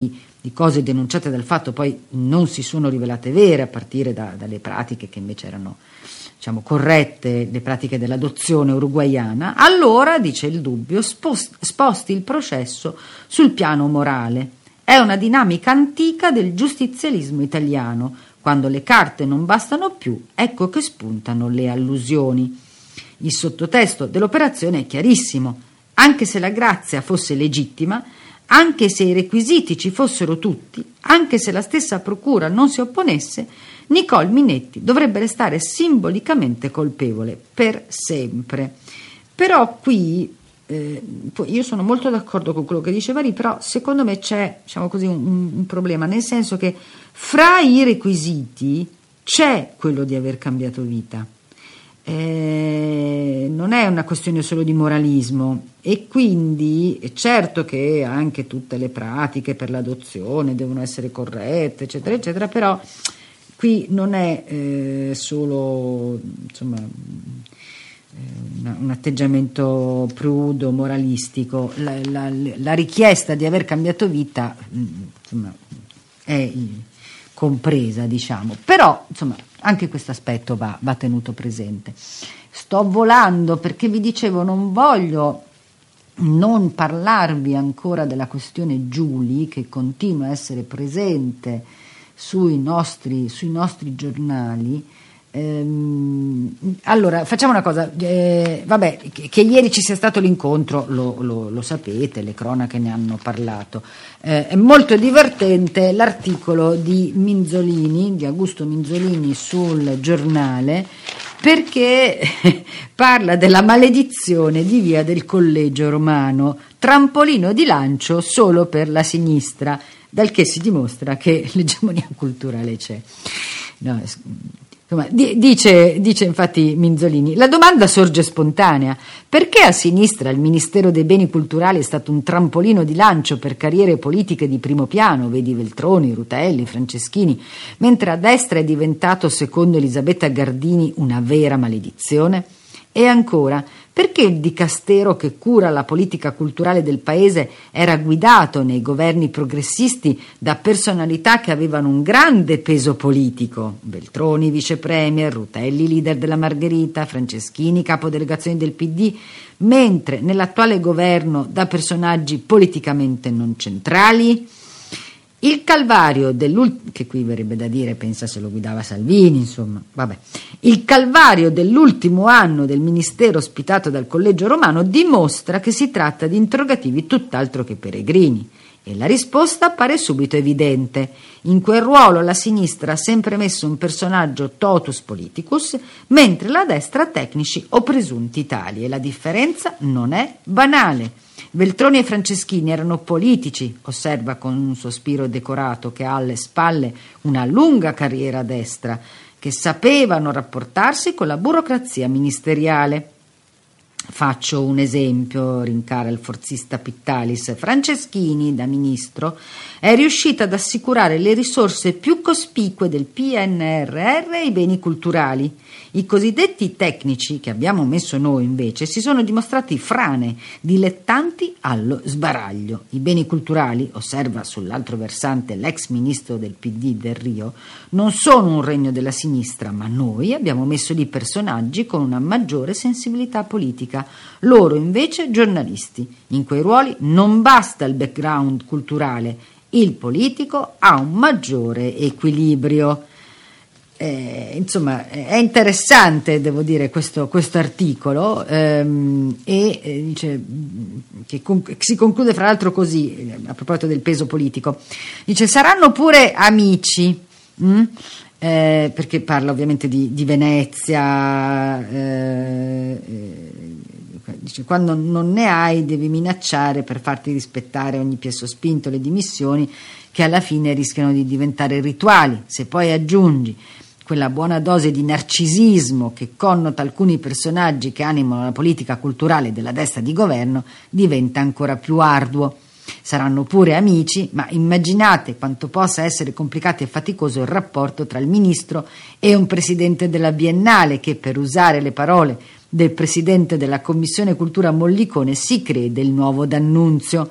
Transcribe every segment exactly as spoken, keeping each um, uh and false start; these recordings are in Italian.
di cose denunciate dal fatto poi non si sono rivelate vere, a partire da, dalle pratiche che invece erano, diciamo, corrette, le pratiche dell'adozione uruguaiana, allora, dice il Dubbio, spost- sposti il processo sul piano morale. È una dinamica antica del giustizialismo italiano. Quando le carte non bastano più, ecco che spuntano le allusioni. Il sottotesto dell'operazione è chiarissimo. Anche se la grazia fosse legittima, anche se i requisiti ci fossero tutti, anche se la stessa procura non si opponesse, Nicole Minetti dovrebbe restare simbolicamente colpevole per sempre. Però qui eh, io sono molto d'accordo con quello che diceva lì, però secondo me c'è, diciamo così, un, un problema, nel senso che fra i requisiti c'è quello di aver cambiato vita. Eh, non è una questione solo di moralismo, e quindi è certo che anche tutte le pratiche per l'adozione devono essere corrette, eccetera eccetera, però qui non è eh, solo, insomma, un atteggiamento prudo, moralistico. La, la, la richiesta di aver cambiato vita, insomma, è compresa, diciamo, però insomma anche questo aspetto va, va tenuto presente. Sto volando perché vi dicevo, non voglio non parlarvi ancora della questione Giuli, che continua a essere presente sui nostri, sui nostri giornali. Ehm, allora facciamo una cosa, eh, vabbè, che, che ieri ci sia stato l'incontro lo, lo, lo sapete, le cronache ne hanno parlato. Eh, è molto divertente l'articolo di Minzolini, di Augusto Minzolini sul Giornale, perché parla della maledizione di Via del Collegio Romano, trampolino di lancio solo per la sinistra, dal che si dimostra che l'egemonia culturale c'è. No, insomma, dice, dice infatti Minzolini, la domanda sorge spontanea: perché a sinistra il Ministero dei Beni Culturali è stato un trampolino di lancio per carriere politiche di primo piano, vedi Veltroni, Rutelli, Franceschini, mentre a destra è diventato, secondo Elisabetta Gardini, una vera maledizione? E ancora, perché il dicastero che cura la politica culturale del paese era guidato nei governi progressisti da personalità che avevano un grande peso politico? Veltroni vice premier, Rutelli leader della Margherita, Franceschini capodelegazione del P D, mentre nell'attuale governo da personaggi politicamente non centrali? Il calvario dell'ultimo, che qui verrebbe da dire, pensa se lo guidava Salvini, insomma, vabbè. Il calvario dell'ultimo anno del ministero ospitato dal Collegio Romano dimostra che si tratta di interrogativi tutt'altro che peregrini. E la risposta appare subito evidente. In quel ruolo la sinistra ha sempre messo un personaggio totus politicus, mentre la destra tecnici o presunti tali, e la differenza non è banale. Veltroni e Franceschini erano politici, osserva con un sospiro decorato che ha alle spalle una lunga carriera a destra, che sapevano rapportarsi con la burocrazia ministeriale. Faccio un esempio, rincara il forzista Pittalis. Franceschini, da ministro, è riuscito ad assicurare le risorse più cospicue del P N R R ai beni culturali. I cosiddetti tecnici che abbiamo messo noi, invece, si sono dimostrati frane, dilettanti allo sbaraglio. I beni culturali, osserva sull'altro versante l'ex ministro del P D Del Rio, non sono un regno della sinistra, ma noi abbiamo messo lì personaggi con una maggiore sensibilità politica. Loro, invece, giornalisti. In quei ruoli non basta il background culturale, il politico ha un maggiore equilibrio. Eh, insomma, è interessante, devo dire, questo, questo articolo ehm, e eh, dice che conc- si conclude fra l'altro così, eh, a proposito del peso politico, dice: saranno pure amici, mh? Eh, perché parla ovviamente di, di Venezia, eh, eh, dice: quando non ne hai devi minacciare per farti rispettare ogni pie sospinto, le dimissioni che alla fine rischiano di diventare rituali. Se poi aggiungi quella buona dose di narcisismo che connota alcuni personaggi che animano la politica culturale della destra di governo, diventa ancora più arduo. Saranno pure amici, ma immaginate quanto possa essere complicato e faticoso il rapporto tra il ministro e un presidente della Biennale che, per usare le parole del presidente della Commissione Cultura Mollicone, si crede il nuovo D'Annunzio.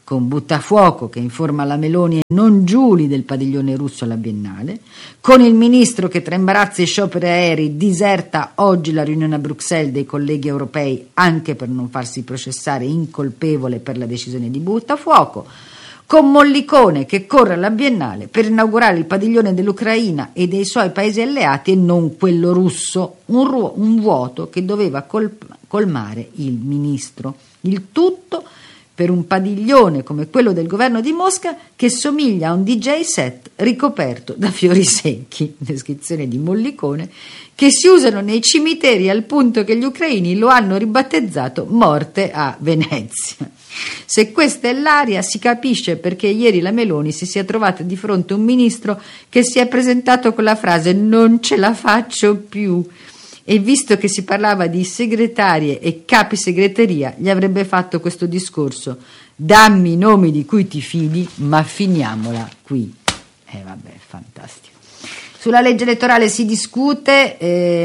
con Buttafuoco che informa la Meloni e non Giuli del padiglione russo alla Biennale, con il ministro che tra imbarazzi e scioperi aerei diserta oggi la riunione a Bruxelles dei colleghi europei anche per non farsi processare incolpevole per la decisione di Buttafuoco, con Mollicone che corre alla Biennale per inaugurare il padiglione dell'Ucraina e dei suoi paesi alleati e non quello russo, un, ruo- un vuoto che doveva col- colmare il ministro. Il tutto per un padiglione come quello del governo di Mosca che somiglia a un D J set ricoperto da fiori secchi, descrizione di Mollicone, che si usano nei cimiteri al punto che gli ucraini lo hanno ribattezzato Morte a Venezia. Se questa è l'aria, si capisce perché ieri la Meloni si sia trovata di fronte a un ministro che si è presentato con la frase "non ce la faccio più", e visto che si parlava di segretarie e capi segreteria gli avrebbe fatto questo discorso: dammi i nomi di cui ti fidi, ma finiamola qui. E eh, vabbè, fantastico. Sulla legge elettorale si discute,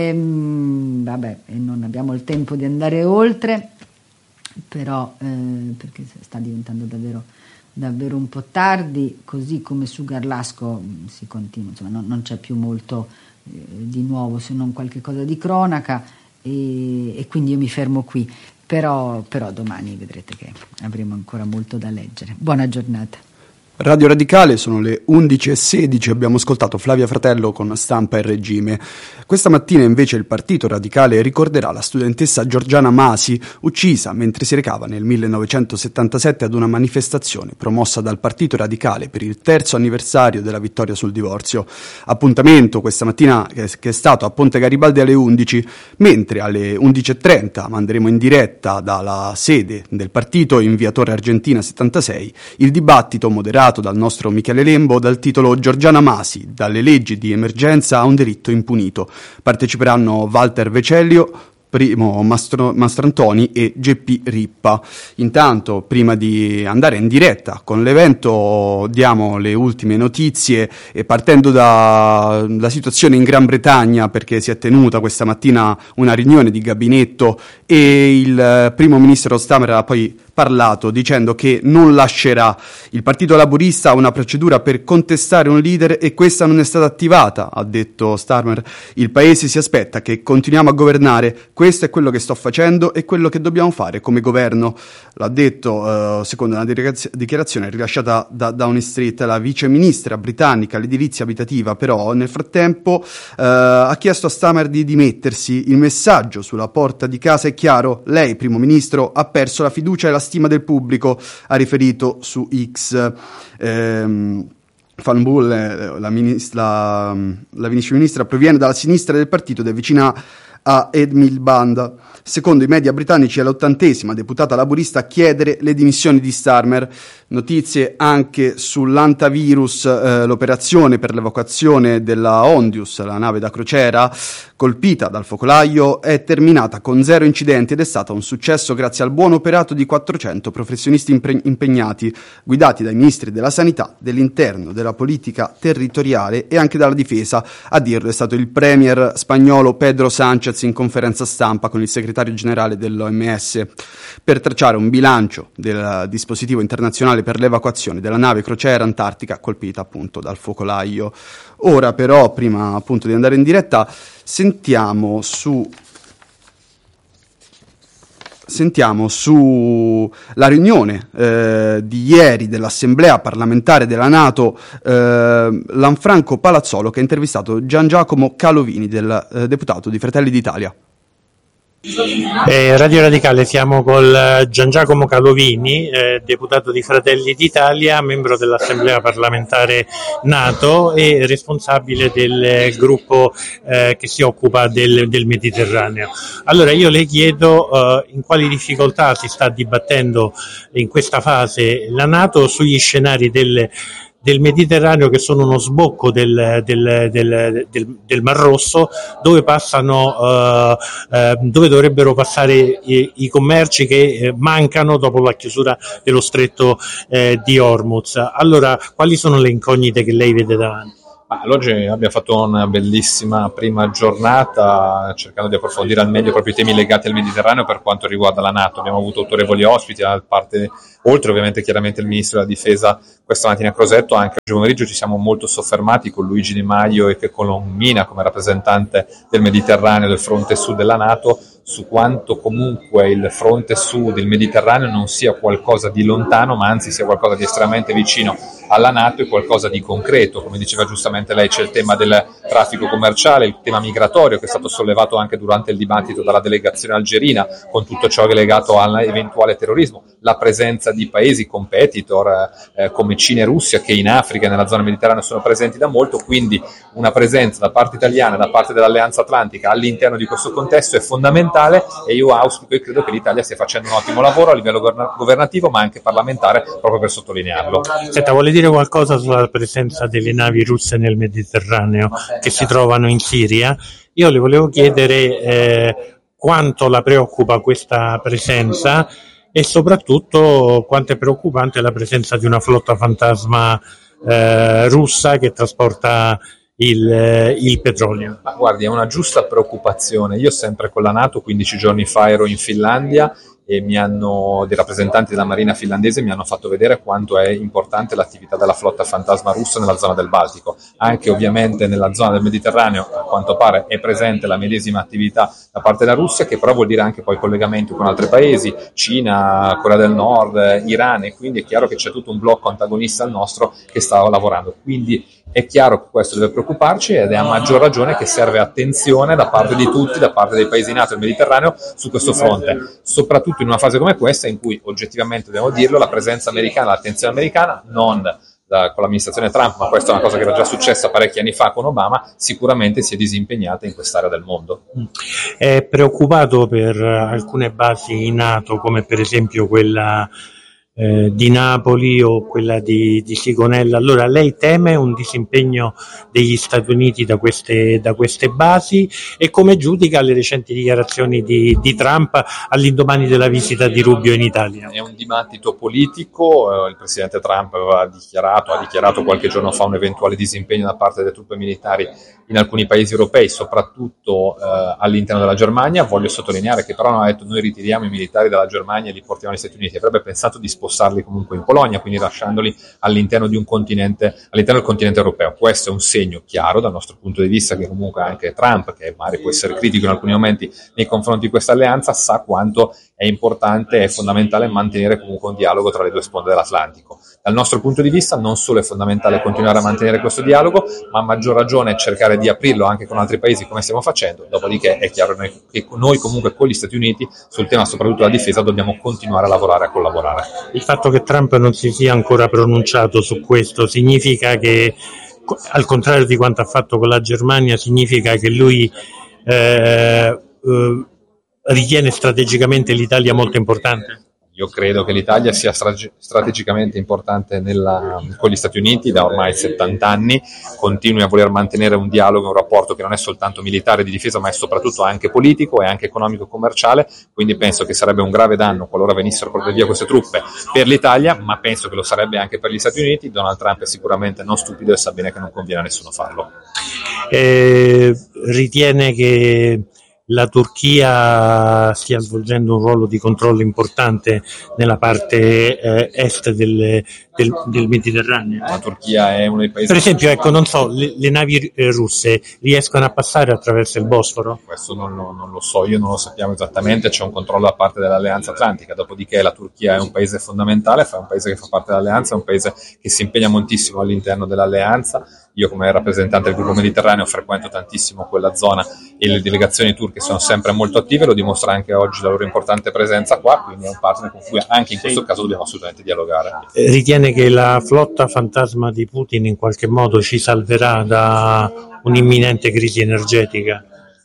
ehm, vabbè, non abbiamo il tempo di andare oltre, però eh, perché sta diventando davvero davvero un po' tardi, così come su Garlasco si continua, insomma non, non c'è più molto eh, di nuovo se non qualche cosa di cronaca, e, e quindi io mi fermo qui, però, però domani vedrete che avremo ancora molto da leggere. Buona giornata. Radio Radicale, sono le undici e sedici, abbiamo ascoltato Flavia Fratello con Stampa e Regime. Questa mattina invece il Partito Radicale ricorderà la studentessa Giorgiana Masi, uccisa mentre si recava nel millenovecentosettantasette ad una manifestazione promossa dal Partito Radicale per il terzo anniversario della vittoria sul divorzio. Appuntamento questa mattina che è stato a Ponte Garibaldi alle undici, mentre alle undici e trenta manderemo in diretta dalla sede del partito in via Torre Argentina settantasei il dibattito moderato dal nostro Michele Lembo dal titolo Giorgiana Masi, dalle leggi di emergenza a un delitto impunito. Parteciperanno Walter Vecellio, Primo Mastro, Mastrantoni e G P Rippa. Intanto, prima di andare in diretta con l'evento, diamo le ultime notizie e partendo dalla situazione in Gran Bretagna, perché si è tenuta questa mattina una riunione di gabinetto e il primo ministro Starmer ha poi parlato dicendo che non lascerà. Il Partito Laburista ha una procedura per contestare un leader e questa non è stata attivata, ha detto Starmer. Il paese si aspetta che continuiamo a governare, questo è quello che sto facendo e quello che dobbiamo fare come governo, l'ha detto eh, secondo una dichiarazione rilasciata da Downing Street. La vice ministra britannica all'edilizia abitativa però nel frattempo eh, ha chiesto a Starmer di dimettersi. Il messaggio sulla porta di casa è chiaro: lei, primo ministro, ha perso la fiducia e la stima del pubblico, ha riferito su X. Ehm, Van Bull, la, ministra, la vice ministra, proviene dalla sinistra del partito ed è vicina a Ed Miliband. Secondo i media britannici è l'ottantesima deputata laburista a chiedere le dimissioni di Starmer. Notizie anche sull'antavirus, eh, l'operazione per l'evacuazione della Ondius, la nave da crociera colpita dal focolaio, è terminata con zero incidenti ed è stata un successo grazie al buon operato di quattrocento professionisti impre- impegnati, guidati dai ministri della sanità, dell'interno, della politica territoriale e anche dalla difesa. A dirlo è stato il premier spagnolo Pedro Sánchez in conferenza stampa con il segretario generale dell'O M S per tracciare un bilancio del dispositivo internazionale per l'evacuazione della nave crociera antartica colpita appunto dal focolaio. Ora però, prima appunto di andare in diretta, sentiamo su Sentiamo su la riunione eh, di ieri dell'Assemblea parlamentare della NATO, eh, Lanfranco Palazzolo che ha intervistato Gian Giacomo Calovini, del eh, deputato di Fratelli d'Italia. Eh, Radio Radicale, siamo col Gian Giacomo Calovini, eh, deputato di Fratelli d'Italia, membro dell'Assemblea parlamentare NATO e responsabile del gruppo eh, che si occupa del, del Mediterraneo. Allora io le chiedo eh, in quali difficoltà si sta dibattendo in questa fase la NATO sugli scenari del del Mediterraneo, che sono uno sbocco del, del, del, del, del Mar Rosso, dove passano uh, uh, dove dovrebbero passare i, i commerci che uh, mancano dopo la chiusura dello stretto uh, di Hormuz. Allora, quali sono le incognite che lei vede davanti? Ah, oggi abbiamo fatto una bellissima prima giornata cercando di approfondire al meglio proprio i temi legati al Mediterraneo per quanto riguarda la NATO. Abbiamo avuto autorevoli ospiti, a parte, oltre ovviamente chiaramente il Ministro della Difesa questa mattina a Crosetto. Anche oggi pomeriggio ci siamo molto soffermati con Luigi Di Maio e con Mina come rappresentante del Mediterraneo, del fronte sud della NATO, su quanto comunque il fronte sud, il Mediterraneo, non sia qualcosa di lontano, ma anzi sia qualcosa di estremamente vicino alla NATO e qualcosa di concreto. Come diceva giustamente lei, c'è il tema del traffico commerciale, il tema migratorio che è stato sollevato anche durante il dibattito dalla delegazione algerina, con tutto ciò che è legato all'eventuale terrorismo, la presenza di paesi competitor eh, come Cina e Russia, che in Africa e nella zona mediterranea sono presenti da molto, quindi una presenza da parte italiana, da parte dell'Alleanza Atlantica all'interno di questo contesto è fondamentale, e io auspico e credo che l'Italia stia facendo un ottimo lavoro a livello governativo ma anche parlamentare, proprio per sottolinearlo. Senta, vuole dire qualcosa sulla presenza delle navi russe nel Mediterraneo che si trovano in Siria? Io le volevo chiedere eh, quanto la preoccupa questa presenza e soprattutto quanto è preoccupante la presenza di una flotta fantasma eh, russa che trasporta il, il petrolio. Ma guardi, è una giusta preoccupazione. Io sempre con la NATO, quindici giorni fa ero in Finlandia e mi hanno, dei rappresentanti della marina finlandese mi hanno fatto vedere quanto è importante l'attività della flotta fantasma russa nella zona del Baltico. Anche ovviamente nella zona del Mediterraneo, a quanto pare, è presente la medesima attività da parte della Russia, che però vuol dire anche poi collegamenti con altri paesi, Cina, Corea del Nord, Iran, e quindi è chiaro che c'è tutto un blocco antagonista al nostro che sta lavorando. Quindi è chiaro che questo deve preoccuparci ed è a maggior ragione che serve attenzione da parte di tutti, da parte dei paesi NATO del Mediterraneo su questo fronte, soprattutto in una fase come questa in cui oggettivamente, dobbiamo dirlo, la presenza americana, l'attenzione americana, non da, con l'amministrazione Trump, ma questa è una cosa che era già successa parecchi anni fa con Obama, sicuramente si è disimpegnata in quest'area del mondo. È preoccupato per alcune basi NATO, come per esempio quella Eh, di Napoli o quella di, di Sigonella. Allora lei teme un disimpegno degli Stati Uniti da queste, da queste basi, e come giudica le recenti dichiarazioni di, di Trump all'indomani della visita di Rubio in Italia? È un dibattito politico, eh, il presidente Trump aveva dichiarato, ha dichiarato qualche giorno fa un eventuale disimpegno da parte delle truppe militari in alcuni paesi europei, soprattutto eh, all'interno della Germania. Voglio sottolineare che però non ha detto noi ritiriamo i militari dalla Germania e li portiamo negli Stati Uniti, avrebbe pensato di spostarli comunque in Polonia, quindi lasciandoli all'interno di un continente, all'interno del continente europeo. Questo è un segno chiaro dal nostro punto di vista che comunque anche Trump, che magari può essere critico in alcuni momenti nei confronti di questa alleanza, sa quanto è importante e fondamentale mantenere comunque un dialogo tra le due sponde dell'Atlantico. Dal nostro punto di vista non solo è fondamentale continuare a mantenere questo dialogo, ma a maggior ragione cercare di aprirlo anche con altri paesi come stiamo facendo. Dopodiché è chiaro che noi comunque con gli Stati Uniti sul tema soprattutto della difesa dobbiamo continuare a lavorare e a collaborare. Il fatto che Trump non si sia ancora pronunciato su questo significa che, al contrario di quanto ha fatto con la Germania, significa che lui eh, eh, ritiene strategicamente l'Italia molto importante? Io credo che l'Italia sia strate- strategicamente importante nella, con gli Stati Uniti da ormai settanta anni, continui a voler mantenere un dialogo, un rapporto che non è soltanto militare di difesa, ma è soprattutto anche politico e anche economico-commerciale, quindi penso che sarebbe un grave danno qualora venissero portate via queste truppe per l'Italia, ma penso che lo sarebbe anche per gli Stati Uniti. Donald Trump è sicuramente non stupido e sa bene che non conviene a nessuno farlo. Eh, ritiene che la Turchia stia svolgendo un ruolo di controllo importante nella parte eh, est del, del, del Mediterraneo? La Turchia è uno dei paesi... Per esempio, ecco, non so, le, le navi eh, russe riescono a passare attraverso il Bosforo? Questo non lo, non lo so, io non lo sappiamo esattamente, c'è un controllo da parte dell'Alleanza Atlantica, dopodiché la Turchia è un paese fondamentale, è un paese che fa parte dell'Alleanza, è un paese che si impegna moltissimo all'interno dell'Alleanza. Io come rappresentante del gruppo mediterraneo frequento tantissimo quella zona e le delegazioni turche sono sempre molto attive, lo dimostra anche oggi la loro importante presenza qua, quindi è un partner con cui anche in questo caso dobbiamo assolutamente dialogare. Ritiene che la flotta fantasma di Putin in qualche modo ci salverà da un'imminente crisi energetica?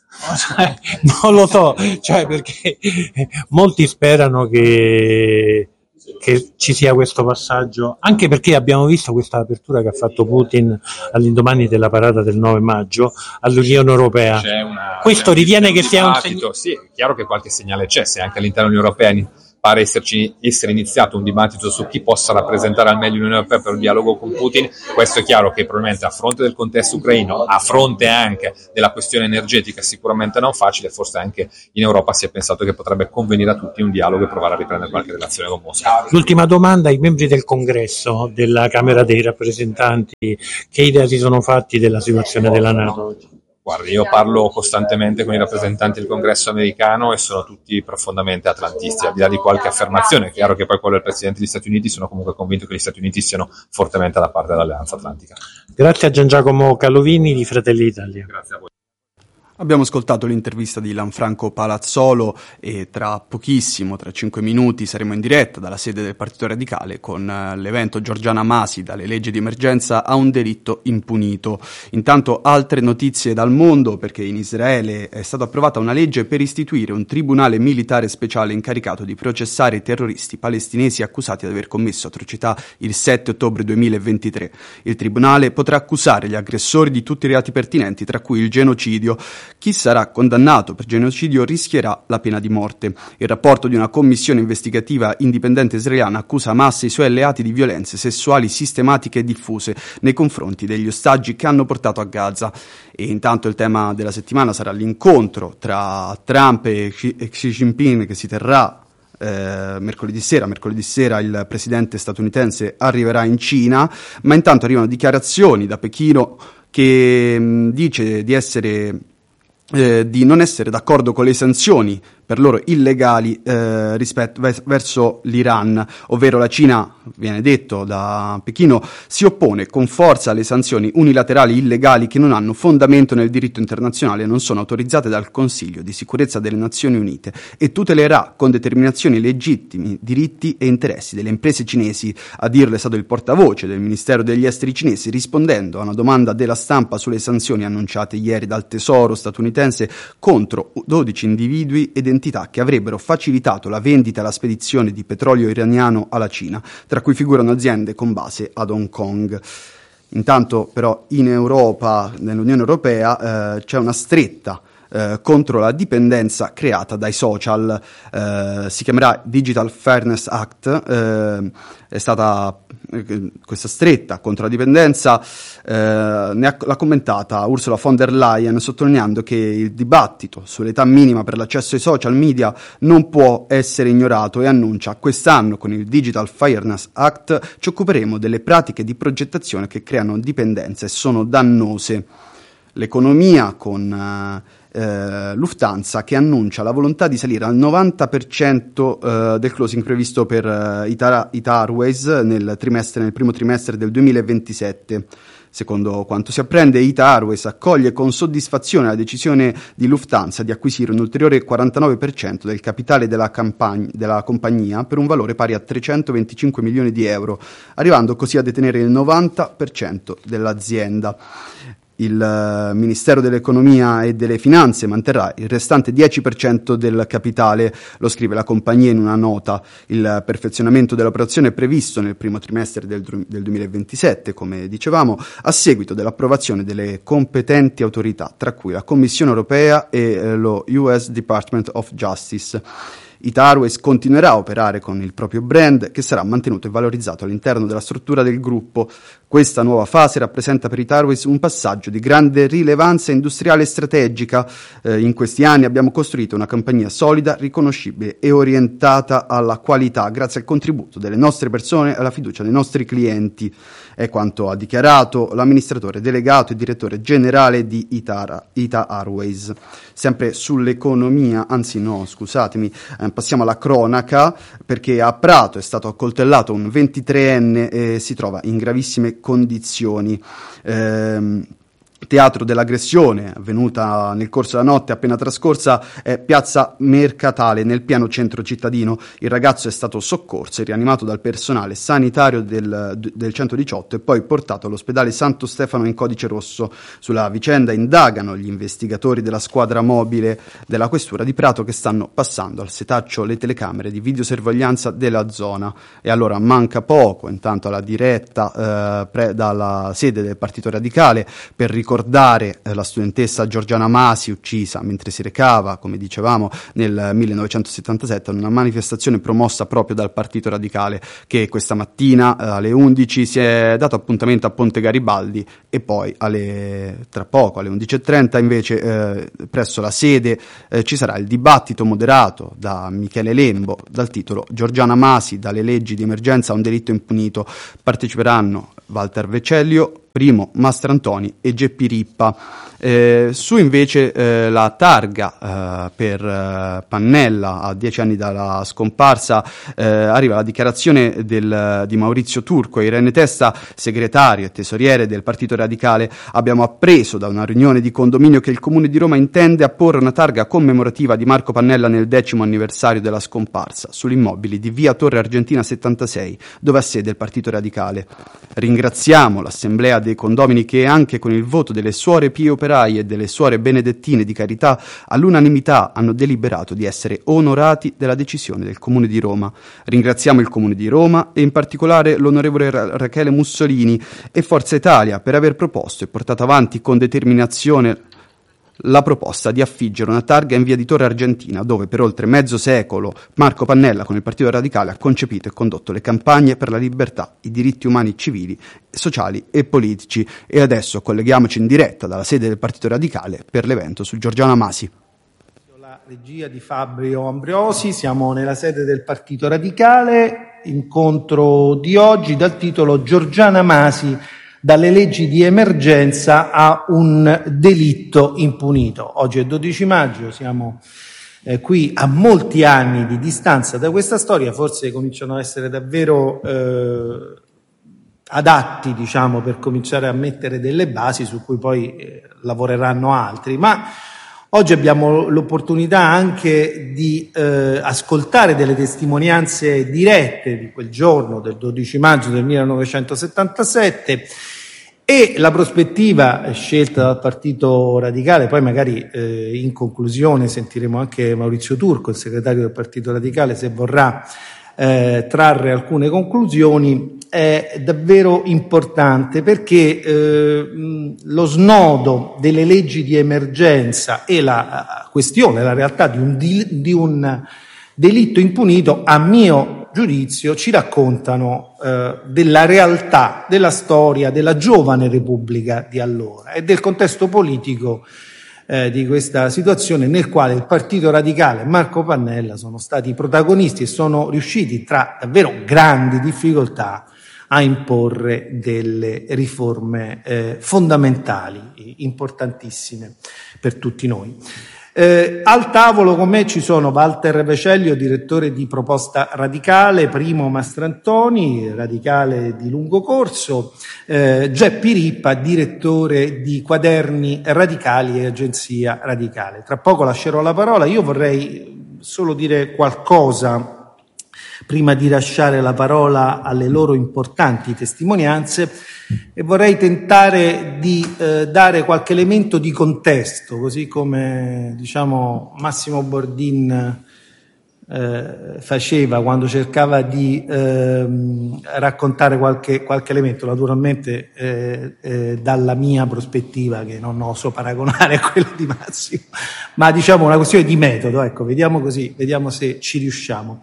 Non lo so, cioè perché molti sperano che che ci sia questo passaggio, anche perché abbiamo visto questa apertura che ha fatto Putin all'indomani della parata del nove maggio all'Unione Europea. C'è una, questo c'è ritiene un che sia un segno? Sì, è chiaro che qualche segnale c'è, se anche all'interno dell'Unione Europea pare esserci, essere iniziato un dibattito su chi possa rappresentare al meglio l'Unione Europea per il dialogo con Putin. Questo è chiaro che probabilmente a fronte del contesto ucraino, a fronte anche della questione energetica sicuramente non facile, forse anche in Europa si è pensato che potrebbe convenire a tutti un dialogo e provare a riprendere qualche relazione con Mosca. L'ultima domanda ai membri del congresso della Camera dei rappresentanti: che idea si sono fatti della situazione della NATO? Guardi, io parlo costantemente con i rappresentanti del congresso americano e sono tutti profondamente atlantisti, al di là di qualche affermazione. È chiaro che poi quello del presidente degli Stati Uniti, sono comunque convinto che gli Stati Uniti siano fortemente da parte dell'Alleanza Atlantica. Grazie a Gian Giacomo Calovini di Fratelli d'Italia. Grazie a voi. Abbiamo ascoltato l'intervista di Lanfranco Palazzolo e tra pochissimo, tra cinque minuti, saremo in diretta dalla sede del Partito Radicale con uh, l'evento Giorgiana Masi, dalle leggi di emergenza a un delitto impunito. Intanto altre notizie dal mondo, perché in Israele è stata approvata una legge per istituire un tribunale militare speciale incaricato di processare i terroristi palestinesi accusati di aver commesso atrocità il sette ottobre duemilaventitré. Il tribunale potrà accusare gli aggressori di tutti i reati pertinenti, tra cui il genocidio. Chi sarà condannato per genocidio rischierà la pena di morte. Il rapporto di una commissione investigativa indipendente israeliana accusa Hamas e i suoi alleati di violenze sessuali sistematiche e diffuse nei confronti degli ostaggi che hanno portato a Gaza. E intanto il tema della settimana sarà l'incontro tra Trump e Xi Jinping, che si terrà Eh, mercoledì sera. Mercoledì sera il presidente statunitense arriverà in Cina, ma intanto arrivano dichiarazioni da Pechino che mh, dice di essere Eh, di non essere d'accordo con le sanzioni per loro illegali eh, rispetto vers- verso l'Iran, ovvero la Cina, viene detto da Pechino, si oppone con forza alle sanzioni unilaterali illegali che non hanno fondamento nel diritto internazionale e non sono autorizzate dal Consiglio di sicurezza delle Nazioni Unite, e tutelerà con determinazione i legittimi diritti e interessi delle imprese cinesi. A dirlo è stato il portavoce del Ministero degli Esteri cinesi, rispondendo a una domanda della stampa sulle sanzioni annunciate ieri dal Tesoro statunitense contro dodici individui ed entità che avrebbero facilitato la vendita e la spedizione di petrolio iraniano alla Cina, tra cui figurano aziende con base ad Hong Kong. Intanto però in Europa, nell'Unione Europea, eh, c'è una stretta eh, contro la dipendenza creata dai social. Eh, si chiamerà Digital Fairness Act. Eh, è stata eh, questa stretta contro la dipendenza, eh, ne ha, l'ha commentata Ursula von der Leyen, sottolineando che il dibattito sull'età minima per l'accesso ai social media non può essere ignorato, e annuncia: quest'anno con il Digital Fairness Act ci occuperemo delle pratiche di progettazione che creano dipendenza e sono dannose. L'economia con eh, Lufthansa, che annuncia la volontà di salire al novanta per cento eh, del closing previsto per eh, Ita, Ita Airways nel, trimestre, nel primo trimestre del duemilaventisette. Secondo quanto si apprende, Ita Airways accoglie con soddisfazione la decisione di Lufthansa di acquisire un ulteriore quarantanove per cento del capitale della, campagn- della compagnia per un valore pari a trecentoventicinque milioni di euro, arrivando così a detenere il novanta per cento dell'azienda. Il uh, Ministero dell'Economia e delle Finanze manterrà il restante dieci per cento del capitale, lo scrive la compagnia in una nota. Il perfezionamento dell'operazione è previsto nel primo trimestre del, del duemilaventisette, come dicevamo, a seguito dell'approvazione delle competenti autorità, tra cui la Commissione Europea e eh, lo U S Department of Justice. Ita Airways continuerà a operare con il proprio brand, che sarà mantenuto e valorizzato all'interno della struttura del gruppo. Questa nuova fase rappresenta per Ita Airways un passaggio di grande rilevanza industriale e strategica. Eh, in questi anni abbiamo costruito una compagnia solida, riconoscibile e orientata alla qualità, grazie al contributo delle nostre persone e alla fiducia dei nostri clienti. È quanto ha dichiarato l'amministratore delegato e direttore generale di Ita, Ita Airways. Sempre sull'economia, anzi no, scusatemi, eh, passiamo alla cronaca, perché a Prato è stato accoltellato un ventitreenne e si trova in gravissime condizioni. Ehm, Teatro dell'aggressione avvenuta nel corso della notte appena trascorsa è Piazza Mercatale, nel pieno centro cittadino. Il ragazzo è stato soccorso e rianimato dal personale sanitario del, del centodiciotto e poi portato all'ospedale Santo Stefano in codice rosso. Sulla vicenda indagano gli investigatori della squadra mobile della questura di Prato, che stanno passando al setaccio le telecamere di videosorveglianza della zona. E allora manca poco, intanto, alla diretta eh, pre, dalla sede del Partito Radicale per ricordare ricordare eh, la studentessa Giorgiana Masi, uccisa mentre si recava, come dicevamo, nel millenovecentosettantasette, una manifestazione promossa proprio dal Partito Radicale, che questa mattina eh, alle undici si è dato appuntamento a Ponte Garibaldi, e poi alle, tra poco alle undici e trenta invece eh, presso la sede eh, ci sarà il dibattito moderato da Michele Lembo dal titolo Giorgiana Masi, dalle leggi di emergenza a un delitto impunito. Parteciperanno Walter Vecellio, Primo Mastrantoni e Geppi Rippa. Eh, su invece eh, la targa eh, per eh, Pannella, a dieci anni dalla scomparsa, eh, arriva la dichiarazione del, di Maurizio Turco. Irene Testa, segretario e tesoriere del Partito Radicale: abbiamo appreso da una riunione di condominio che il Comune di Roma intende apporre una targa commemorativa di Marco Pannella nel decimo anniversario della scomparsa sull'immobile di via Torre Argentina settantasei, dove ha sede il Partito Radicale. Ringraziamo l'Assemblea dei condomini che, anche con il voto delle suore Pie Operaie e delle suore benedettine di carità, all'unanimità hanno deliberato di essere onorati della decisione del Comune di Roma. Ringraziamo il Comune di Roma e in particolare l'onorevole Ra- Rachele Mussolini e Forza Italia per aver proposto e portato avanti con determinazione la proposta di affiggere una targa in via di Torre Argentina, dove per oltre mezzo secolo Marco Pannella con il Partito Radicale ha concepito e condotto le campagne per la libertà, i diritti umani civili, sociali e politici. E adesso colleghiamoci in diretta dalla sede del Partito Radicale per l'evento su Giorgiana Masi. La regia di Fabio Ambriosi, siamo nella sede del Partito Radicale, incontro di oggi dal titolo Giorgiana Masi, dalle leggi di emergenza a un delitto impunito. Oggi è dodici maggio, siamo eh, qui a molti anni di distanza da questa storia, forse cominciano a essere davvero eh, adatti, diciamo, per cominciare a mettere delle basi su cui poi eh, lavoreranno altri, ma oggi abbiamo l'opportunità anche di eh, ascoltare delle testimonianze dirette di quel giorno del dodici maggio del millenovecentosettantasette, e la prospettiva scelta dal Partito Radicale, poi magari eh, in conclusione sentiremo anche Maurizio Turco, il segretario del Partito Radicale, se vorrà eh, trarre alcune conclusioni, è davvero importante, perché eh, lo snodo delle leggi di emergenza e la questione, la realtà di un, di, di un delitto impunito, a mio giudizio, ci raccontano eh, della realtà, della storia della giovane Repubblica di allora e del contesto politico eh, di questa situazione, nel quale il Partito Radicale e Marco Pannella sono stati protagonisti e sono riusciti, tra davvero grandi difficoltà, a imporre delle riforme eh, fondamentali, importantissime per tutti noi. Eh, al tavolo con me ci sono Walter Vecellio, direttore di Proposta Radicale, Primo Mastrantoni, radicale di lungo corso, eh, Geppi Rippa, direttore di Quaderni Radicali e Agenzia Radicale. Tra poco lascerò la parola. Io vorrei solo dire qualcosa prima di lasciare la parola alle loro importanti testimonianze, e vorrei tentare di eh, dare qualche elemento di contesto, così come, diciamo, Massimo Bordin eh, faceva quando cercava di eh, raccontare qualche, qualche elemento, naturalmente eh, eh, dalla mia prospettiva, che non oso paragonare a quella di Massimo, ma diciamo una questione di metodo, ecco, vediamo così, vediamo se ci riusciamo.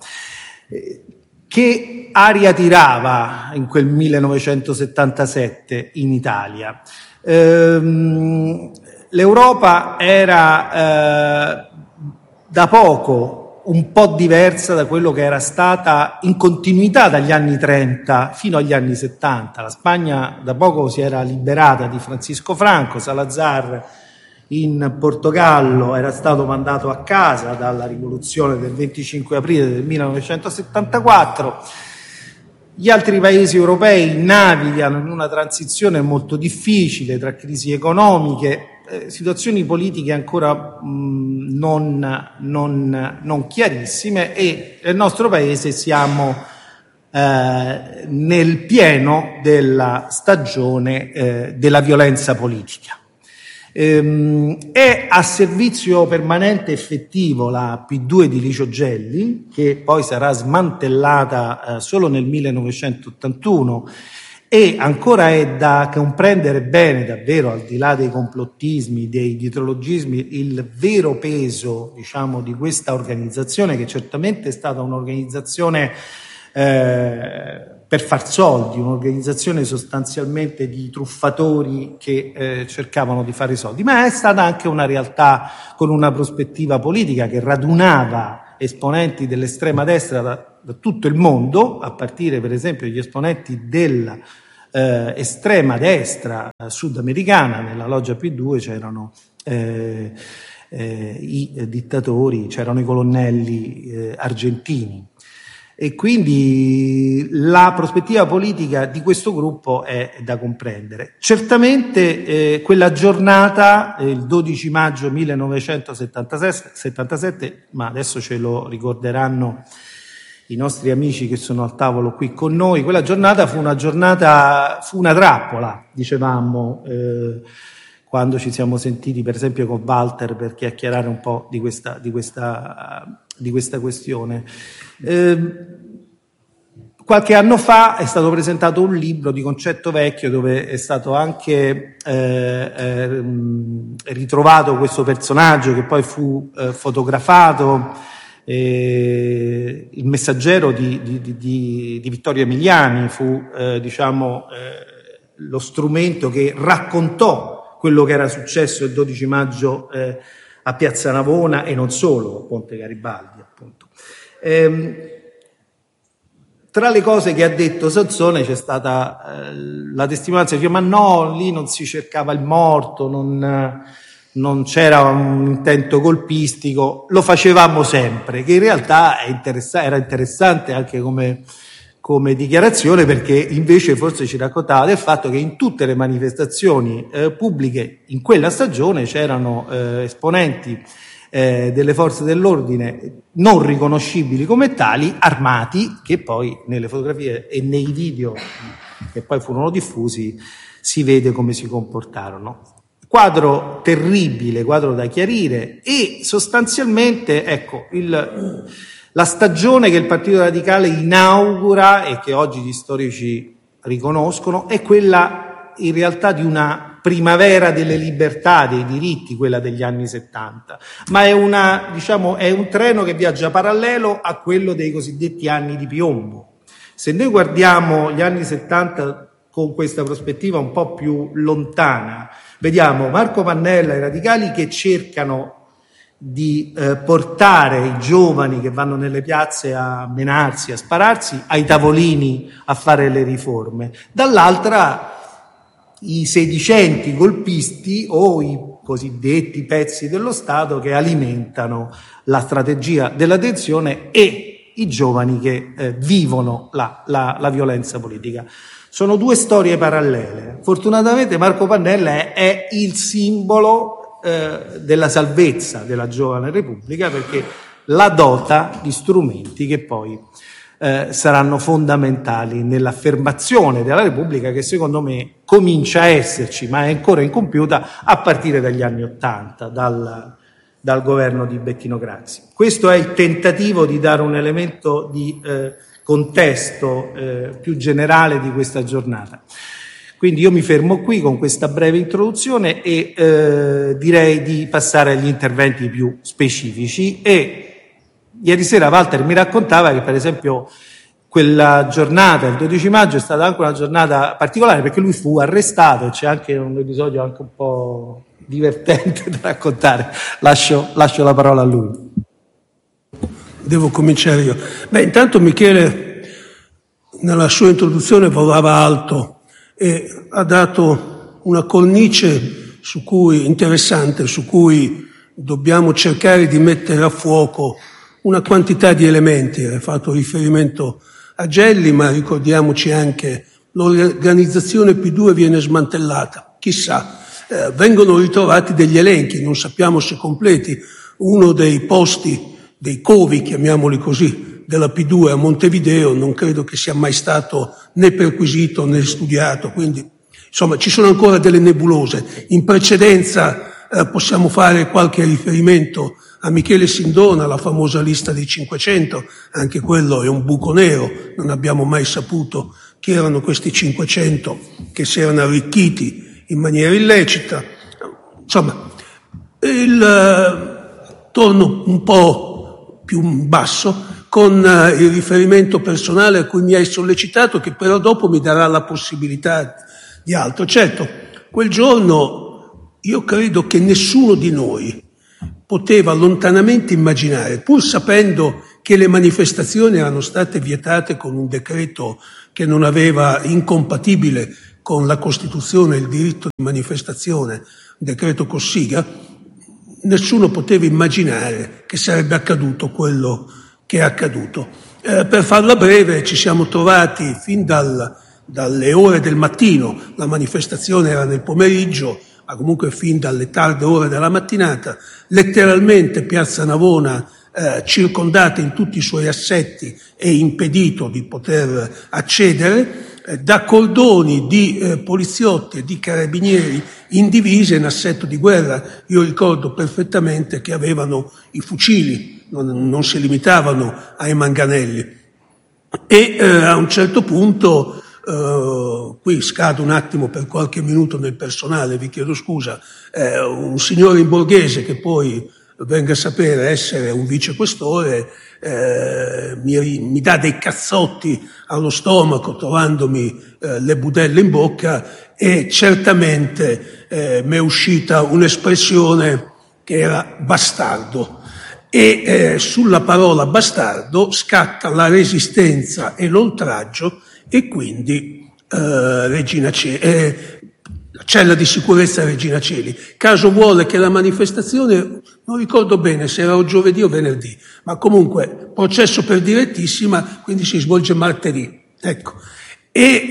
Che aria tirava in quel millenovecentosettantasette in Italia? Ehm, L'Europa era eh, da poco un po' diversa da quello che era stata in continuità dagli anni trenta fino agli anni settanta. La Spagna da poco si era liberata di Francisco Franco, Salazar in Portogallo era stato mandato a casa dalla rivoluzione del venticinque aprile del millenovecentosettantaquattro. Gli altri paesi europei navigano in una transizione molto difficile tra crisi economiche, eh, situazioni politiche ancora mh, non, non, non chiarissime, e nel nostro paese siamo eh, nel pieno della stagione eh, della violenza politica. È a servizio permanente effettivo la P due di Licio Gelli, che poi sarà smantellata eh, solo nel millenovecentottantuno, e ancora è da comprendere bene, davvero, al di là dei complottismi, dei dietrologismi, il vero peso, diciamo, di questa organizzazione, che certamente è stata un'organizzazione eh, per far soldi, un'organizzazione sostanzialmente di truffatori che eh, cercavano di fare soldi, ma è stata anche una realtà con una prospettiva politica che radunava esponenti dell'estrema destra da, da tutto il mondo, a partire per esempio dagli esponenti della eh, estrema destra eh, sudamericana. Nella loggia P due c'erano eh, eh, i eh, dittatori, c'erano i colonnelli eh, argentini. E quindi la prospettiva politica di questo gruppo è da comprendere. Certamente eh, quella giornata, eh, il dodici maggio millenovecentosettantasette, ma adesso ce lo ricorderanno i nostri amici che sono al tavolo qui con noi, quella giornata fu una giornata, fu una trappola, dicevamo, eh, quando ci siamo sentiti per esempio con Walter per chiacchierare un po' di questa, di questa, di questa questione. Eh, qualche anno fa è stato presentato un libro di Concetto Vecchio dove è stato anche eh, eh, ritrovato questo personaggio che poi fu eh, fotografato, eh, il Messaggero di, di, di, di Vittorio Emiliani fu eh, diciamo eh, lo strumento che raccontò quello che era successo il dodici maggio eh, a Piazza Navona e non solo, a Ponte Garibaldi appunto. Ehm, tra le cose che ha detto Sansone c'è stata eh, la testimonianza che dice: ma no, lì non si cercava il morto, non, non c'era un intento colpistico, lo facevamo sempre, che in realtà è interessa- era interessante anche come, come dichiarazione, perché invece forse ci raccontava del fatto che in tutte le manifestazioni eh, pubbliche in quella stagione c'erano eh, esponenti Eh, delle forze dell'ordine non riconoscibili come tali, armati, che poi nelle fotografie e nei video che poi furono diffusi si vede come si comportarono. Quadro terribile, quadro da chiarire, e sostanzialmente ecco il, la stagione che il Partito Radicale inaugura e che oggi gli storici riconoscono è quella in realtà di una primavera delle libertà, dei diritti, quella degli anni settanta, ma è una, diciamo, è un treno che viaggia parallelo a quello dei cosiddetti anni di piombo. Se noi guardiamo gli anni settanta con questa prospettiva un po' più lontana, vediamo Marco Pannella e i radicali che cercano di eh, portare i giovani che vanno nelle piazze a menarsi, a spararsi, ai tavolini a fare le riforme. Dall'altra i sedicenti golpisti o i cosiddetti pezzi dello Stato che alimentano la strategia della tensione e i giovani che eh, vivono la, la, la violenza politica. Sono due storie parallele. Fortunatamente Marco Pannella è, è il simbolo eh, della salvezza della giovane Repubblica, perché la dota di strumenti che poi Eh, saranno fondamentali nell'affermazione della Repubblica, che secondo me comincia a esserci, ma è ancora incompiuta, a partire dagli anni Ottanta, dal, dal governo di Bettino Craxi. Questo è il tentativo di dare un elemento di eh, contesto eh, più generale di questa giornata. Quindi io mi fermo qui con questa breve introduzione e eh, direi di passare agli interventi più specifici. E ieri sera Walter mi raccontava che per esempio quella giornata, il dodici maggio, è stata anche una giornata particolare perché lui fu arrestato, e c'è anche un episodio anche un po' divertente da raccontare. Lascio, lascio la parola a lui. Devo cominciare io. Beh, intanto Michele nella sua introduzione volava alto e ha dato una cornice su cui, interessante, su cui dobbiamo cercare di mettere a fuoco una quantità di elementi. Ha fatto riferimento a Gelli, ma ricordiamoci anche l'organizzazione P due viene smantellata. Chissà, eh, vengono ritrovati degli elenchi, non sappiamo se completi. Uno dei posti, dei covi, chiamiamoli così, della P due a Montevideo non credo che sia mai stato né perquisito né studiato, quindi insomma ci sono ancora delle nebulose. In precedenza eh, possiamo fare qualche riferimento a Michele Sindona, la famosa lista dei cinquecento, anche quello è un buco nero, non abbiamo mai saputo chi erano questi cinquecento che si erano arricchiti in maniera illecita. Insomma, il, torno un po' più basso con il riferimento personale a cui mi hai sollecitato, che però dopo mi darà la possibilità di altro. Certo, quel giorno io credo che nessuno di noi poteva lontanamente immaginare, pur sapendo che le manifestazioni erano state vietate con un decreto che non aveva incompatibile con la Costituzione il diritto di manifestazione, un decreto Cossiga, nessuno poteva immaginare che sarebbe accaduto quello che è accaduto. Eh, per farla breve, ci siamo trovati fin dal, dalle ore del mattino, la manifestazione era nel pomeriggio, ma comunque fin dalle tarde ore della mattinata, letteralmente Piazza Navona eh, circondata in tutti i suoi assetti e impedito di poter accedere, eh, da cordoni di eh, poliziotti e di carabinieri in divise, in assetto di guerra. Io ricordo perfettamente che avevano i fucili, non, non si limitavano ai manganelli. E eh, a un certo punto, Uh, qui scado un attimo per qualche minuto nel personale, vi chiedo scusa, eh, un signore in borghese che poi venga a sapere essere un vicequestore eh, mi, mi dà dei cazzotti allo stomaco trovandomi eh, le budelle in bocca, e certamente eh, mi è uscita un'espressione che era bastardo, e eh, sulla parola bastardo scatta la resistenza e l'oltraggio. E quindi eh, Regina Celi, eh, cella di sicurezza Regina Celi. Caso vuole che la manifestazione, non ricordo bene se era o giovedì o venerdì, ma comunque processo per direttissima, quindi si svolge martedì. Ecco. E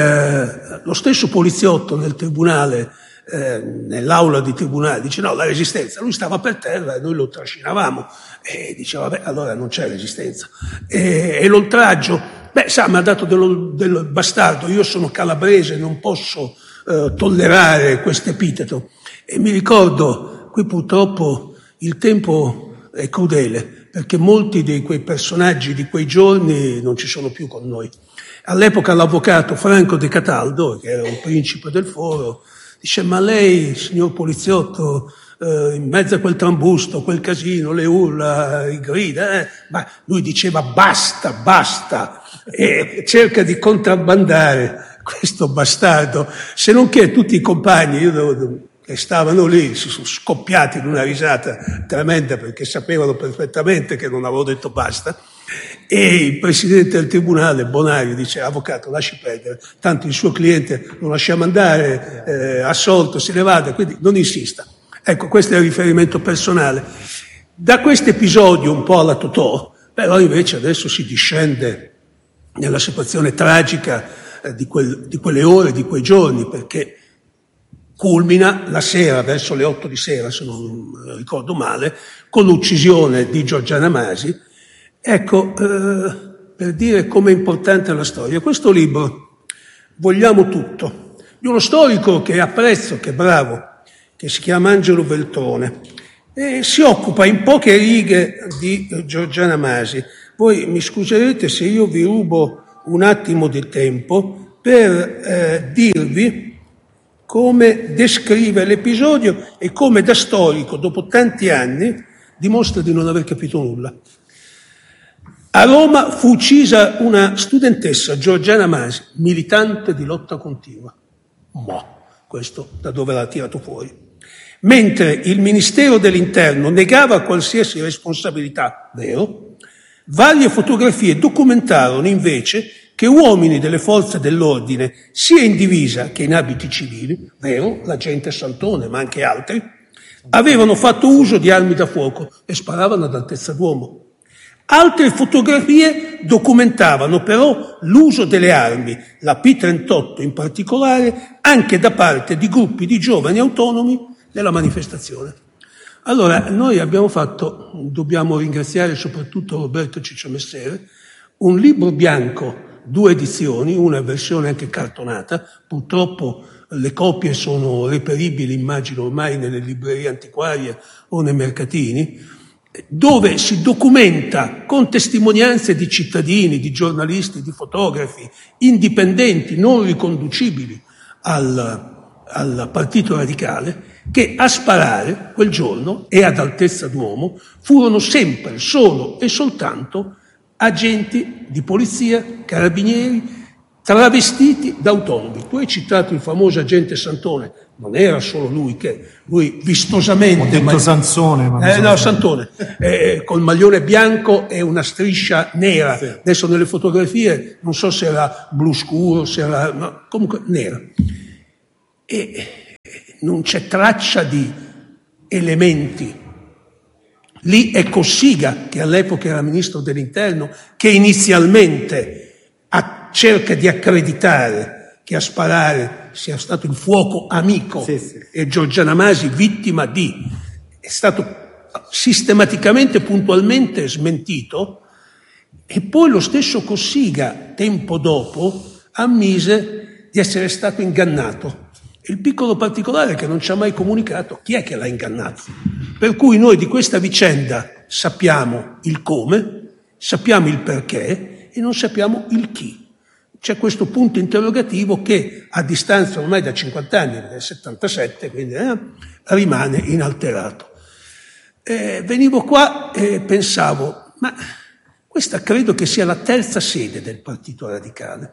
eh, lo stesso poliziotto nel tribunale, eh, nell'aula di tribunale, dice no, la resistenza, lui stava per terra e noi lo trascinavamo, e diceva vabbè, allora non c'è resistenza. E, e l'oltraggio, beh, sa, mi ha dato dello, del bastardo, io sono calabrese, non posso eh, tollerare questo epiteto. E mi ricordo, qui purtroppo il tempo è crudele, perché molti di quei personaggi di quei giorni non ci sono più con noi. All'epoca l'avvocato Franco De Cataldo, che era un principe del foro, dice ma lei, signor poliziotto, eh, in mezzo a quel trambusto, quel casino, le urla, i grida, eh, ma lui diceva basta, basta, e cerca di contrabbandare questo bastardo, se non che tutti i compagni io, che stavano lì si sono scoppiati in una risata tremenda perché sapevano perfettamente che non avevo detto basta. E il presidente del tribunale, Bonario, dice avvocato lasci perdere, tanto il suo cliente lo lasciamo andare, eh, assolto, se ne vada, quindi non insista. Ecco, questo è il riferimento personale. Da questo episodio un po' alla Totò, però invece adesso si discende nella situazione tragica eh, di, quel, di quelle ore, di quei giorni, perché culmina la sera, verso le otto di sera, se non ricordo male, con l'uccisione di Giorgiana Masi. Ecco, eh, per dire com'è importante la storia, questo libro, Vogliamo tutto, di uno storico che apprezzo, che è bravo, che si chiama Angelo Veltrone, e si occupa in poche righe di Giorgiana Masi. Voi mi scuserete se io vi rubo un attimo di tempo per eh, dirvi come descrive l'episodio e come da storico, dopo tanti anni, dimostra di non aver capito nulla. A Roma fu uccisa una studentessa, Giorgiana Masi, militante di lotta continua. Ma questo da dove l'ha tirato fuori? Mentre il Ministero dell'Interno negava qualsiasi responsabilità, vero? Varie fotografie documentarono invece che uomini delle forze dell'ordine, sia in divisa che in abiti civili, vero, l'agente Santone, ma anche altri, avevano fatto uso di armi da fuoco e sparavano ad altezza d'uomo. Altre fotografie documentavano però l'uso delle armi, la P trentotto in particolare, anche da parte di gruppi di giovani autonomi nella manifestazione. Allora, noi abbiamo fatto, dobbiamo ringraziare soprattutto Roberto Ciccio Messere, un libro bianco, due edizioni, una versione anche cartonata, purtroppo le copie sono reperibili, immagino, ormai nelle librerie antiquarie o nei mercatini, dove si documenta con testimonianze di cittadini, di giornalisti, di fotografi indipendenti, non riconducibili al, al Partito Radicale, che a sparare quel giorno e ad altezza d'uomo furono sempre, solo e soltanto agenti di polizia, carabinieri, travestiti da autonomi. Tu hai citato il famoso agente Santone, non era solo lui che, lui vistosamente... Ho detto ma... Sansone. Ma eh, no, Santone, eh, col maglione bianco e una striscia nera. Sì. Adesso nelle fotografie non so se era blu scuro, se era... No, comunque nera. E non c'è traccia di elementi. Lì è Cossiga, che all'epoca era ministro dell'Interno, che inizialmente a, cerca di accreditare che a sparare sia stato il fuoco amico, sì, sì. E Giorgiana Masi vittima di. È stato sistematicamente, puntualmente smentito, e poi lo stesso Cossiga, tempo dopo, ammise di essere stato ingannato. Il piccolo particolare è che non ci ha mai comunicato chi è che l'ha ingannato. Per cui noi di questa vicenda sappiamo il come, sappiamo il perché e non sappiamo il chi. C'è questo punto interrogativo che a distanza ormai da cinquanta anni, del settantasette, quindi eh, rimane inalterato. Eh, venivo qua e pensavo, ma questa credo che sia la terza sede del Partito Radicale.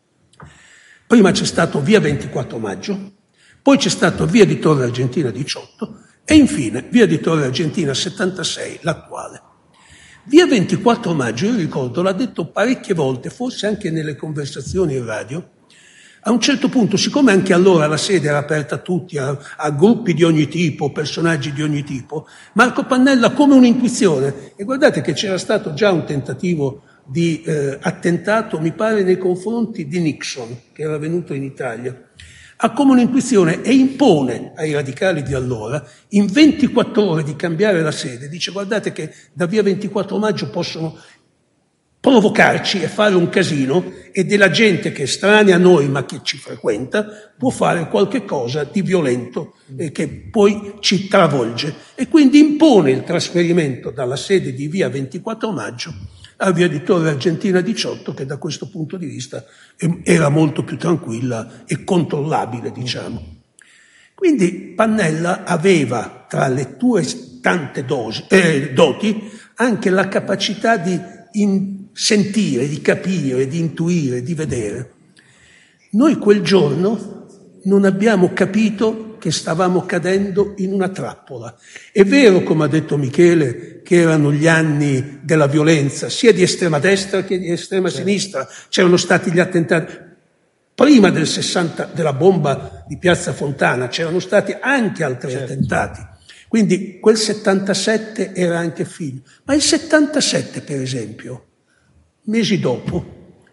Prima c'è stato via ventiquattro maggio, poi c'è stato via di Torre Argentina diciotto e infine via di Torre Argentina settantasei, l'attuale. Via ventiquattro maggio, io ricordo, l'ha detto parecchie volte, forse anche nelle conversazioni in radio. A un certo punto, siccome anche allora la sede era aperta a tutti, a, a gruppi di ogni tipo, personaggi di ogni tipo, Marco Pannella come un'intuizione, e guardate che c'era stato già un tentativo di eh, attentato, mi pare, nei confronti di Nixon, che era venuto in Italia, ha come un'intuizione e impone ai radicali di allora, in ventiquattro ore, di cambiare la sede. Dice, guardate che da via ventiquattro maggio possono provocarci e fare un casino, e della gente che è estranea a noi ma che ci frequenta può fare qualche cosa di violento e che poi ci travolge. E quindi impone il trasferimento dalla sede di via ventiquattro maggio a via di Torre Argentina diciotto, che da questo punto di vista era molto più tranquilla e controllabile, diciamo. Quindi Pannella aveva, tra le tue tante dosi, eh, doti, anche la capacità di in, sentire, di capire, di intuire, di vedere. Noi quel giorno non abbiamo capito che stavamo cadendo in una trappola. È vero, come ha detto Michele, che erano gli anni della violenza, sia di estrema destra che di estrema sinistra. C'erano stati gli attentati. Prima del sessanta, della bomba di Piazza Fontana, c'erano stati anche altri certo. attentati. Quindi quel settantasette era anche figlio. Ma il settantasette, per esempio, mesi dopo,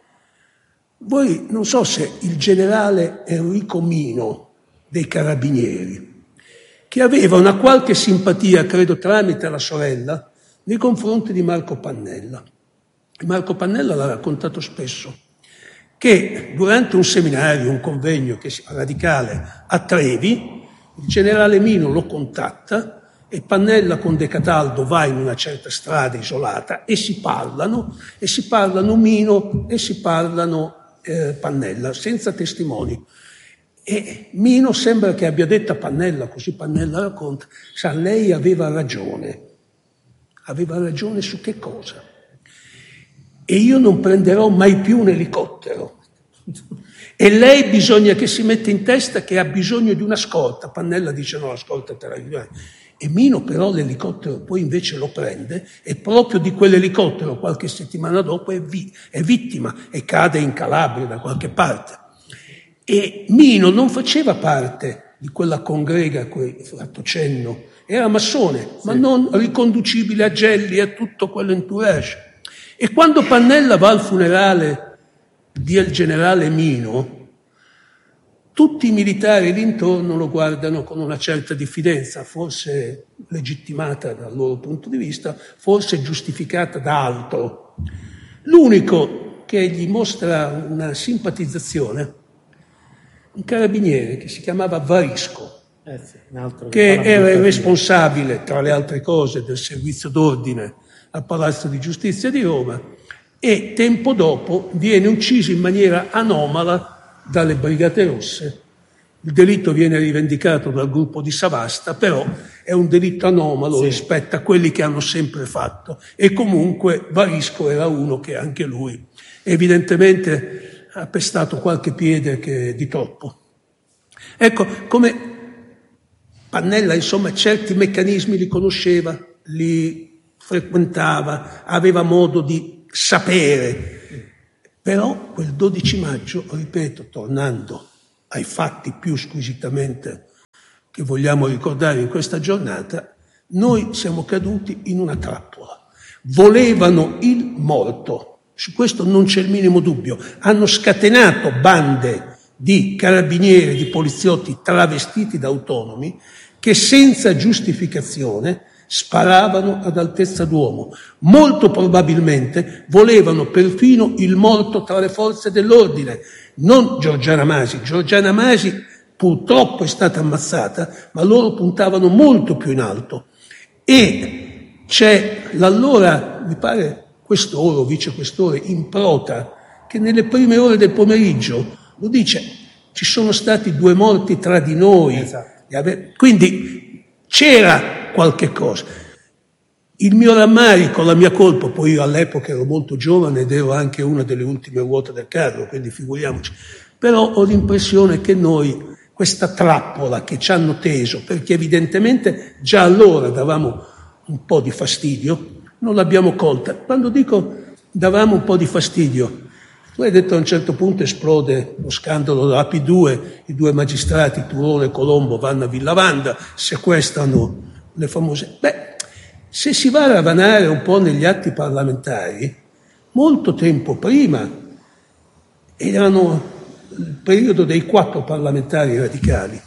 voi non so se il generale Enrico Mino dei Carabinieri, che aveva una qualche simpatia, credo tramite la sorella, nei confronti di Marco Pannella. Marco Pannella l'ha raccontato spesso, che durante un seminario, un convegno che si radicale a Trevi, il generale Mino lo contatta e Pannella con De Cataldo va in una certa strada isolata e si parlano, e si parlano Mino e si parlano eh, Pannella, senza testimoni. E Mino sembra che abbia detto a Pannella, così Pannella racconta, sa, lei aveva ragione. Aveva ragione su che cosa? E io non prenderò mai più un elicottero. E lei bisogna che si metta in testa che ha bisogno di una scorta. Pannella dice no, la scorta te la ridai. E Mino però l'elicottero poi invece lo prende e proprio di quell'elicottero qualche settimana dopo è, vi- è vittima e cade in Calabria da qualche parte. E Mino non faceva parte di quella congrega a cui ho fatto cenno, era massone, sì. ma non riconducibile a Gelli e a tutto quell'entourage. E quando Pannella va al funerale del generale Mino, tutti i militari lì intorno lo guardano con una certa diffidenza, forse legittimata dal loro punto di vista, forse giustificata da altro. L'unico che gli mostra una simpatizzazione, un carabiniere che si chiamava Varisco, eh sì, un altro che, che era il responsabile, tra le altre cose, del servizio d'ordine al Palazzo di Giustizia di Roma, e tempo dopo viene ucciso in maniera anomala dalle Brigate Rosse. Il delitto viene rivendicato dal gruppo di Savasta, però è un delitto anomalo, sì, rispetto a quelli che hanno sempre fatto, e comunque Varisco era uno che anche lui evidentemente ha pestato qualche piede che di troppo. Ecco, come Pannella, insomma, certi meccanismi li conosceva, li frequentava, aveva modo di sapere, però quel dodici maggio, ripeto, tornando ai fatti più squisitamente che vogliamo ricordare in questa giornata, noi siamo caduti in una trappola. Volevano il morto, su questo non c'è il minimo dubbio. Hanno scatenato bande di carabinieri, di poliziotti travestiti da autonomi che senza giustificazione sparavano ad altezza d'uomo. Molto probabilmente volevano perfino il morto tra le forze dell'ordine, non Giorgiana Masi. Giorgiana Masi purtroppo è stata ammazzata, ma loro puntavano molto più in alto. E c'è l'allora, mi pare, questore o vicequestore Improta, che nelle prime ore del pomeriggio lo dice: ci sono stati due morti tra di noi. Esatto. Quindi c'era qualche cosa. Il mio rammarico, la mia colpa, poi io all'epoca ero molto giovane ed ero anche una delle ultime ruote del carro, quindi figuriamoci, però ho l'impressione che noi, questa trappola che ci hanno teso, perché evidentemente già allora davamo un po' di fastidio, non l'abbiamo colta. Quando dico davamo un po' di fastidio, tu hai detto a un certo punto esplode lo scandalo della P due, i due magistrati, Turone e Colombo, vanno a Villavanda, sequestrano le famose... Beh, se si va a ravanare un po' negli atti parlamentari, molto tempo prima, erano il periodo dei quattro parlamentari radicali,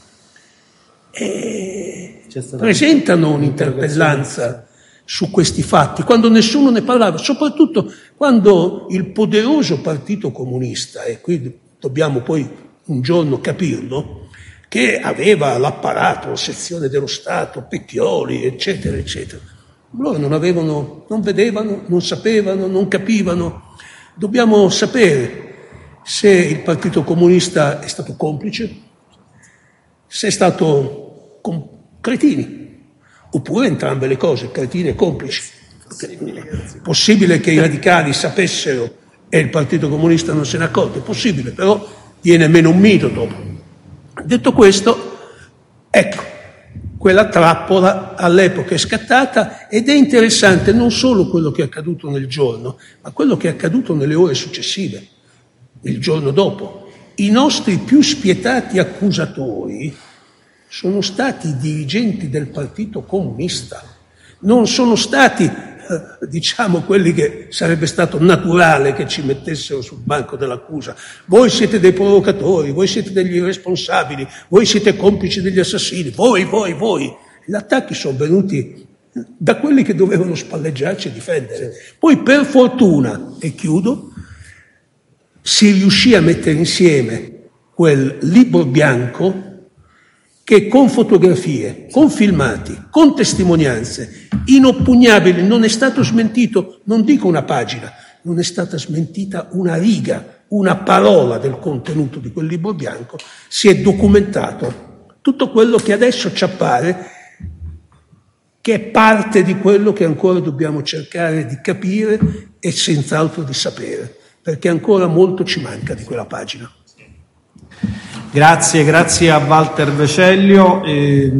e presentano un'interpellanza su questi fatti, quando nessuno ne parlava, soprattutto quando il poderoso Partito Comunista, e qui dobbiamo poi un giorno capirlo, che aveva l'apparato, la sezione dello Stato, Pecchioli, eccetera, eccetera, loro non avevano, non vedevano, non sapevano, non capivano. Dobbiamo sapere se il Partito Comunista è stato complice, se è stato com- cretini, oppure entrambe le cose, cretini e complici. È possibile che i radicali sapessero e il Partito Comunista non se ne accorge, è possibile, però viene meno un mito dopo. Detto questo, ecco, quella trappola all'epoca è scattata, ed è interessante non solo quello che è accaduto nel giorno, ma quello che è accaduto nelle ore successive, il giorno dopo. I nostri più spietati accusatori sono stati i dirigenti del Partito Comunista, non sono stati, eh, diciamo, quelli che sarebbe stato naturale che ci mettessero sul banco dell'accusa. Voi siete dei provocatori, voi siete degli irresponsabili, voi siete complici degli assassini, voi, voi, voi. Gli attacchi sono venuti da quelli che dovevano spalleggiarci e difendere. Poi per fortuna, e chiudo, si riuscì a mettere insieme quel libro bianco che con fotografie, con filmati, con testimonianze inoppugnabili, non è stato smentito, non dico una pagina, non è stata smentita una riga, una parola del contenuto di quel libro bianco, si è documentato tutto quello che adesso ci appare che è parte di quello che ancora dobbiamo cercare di capire e senz'altro di sapere, perché ancora molto ci manca di quella pagina. Grazie, grazie a Walter Vecellio, eh,